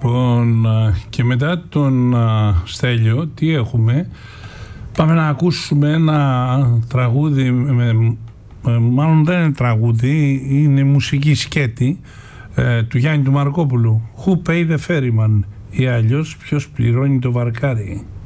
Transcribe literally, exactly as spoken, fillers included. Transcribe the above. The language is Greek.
Λοιπόν, και μετά τον Στέλιο, τι έχουμε? Πάμε να ακούσουμε ένα τραγούδι, με, μάλλον δεν είναι τραγούδι, είναι μουσική σκέτη ε, του Γιάννη του Μαρκόπουλου. Who pay the ferryman? Ή αλλιώς ποιος πληρώνει το βαρκάρι.